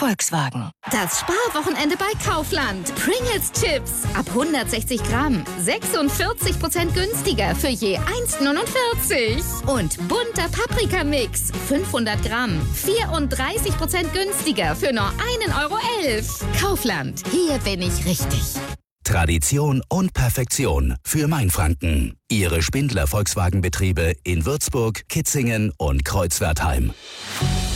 Volkswagen. Das Sparwochenende bei Kaufland. Pringles Chips ab 160 Gramm. 46% günstiger für je 1,49. Und bunter Paprikamix. 500 Gramm. 34% günstiger für nur 1,11 €. Kaufland. Hier bin ich richtig. Tradition und Perfektion für Mainfranken. Ihre Spindler Volkswagenbetriebe in Würzburg, Kitzingen und Kreuzwertheim.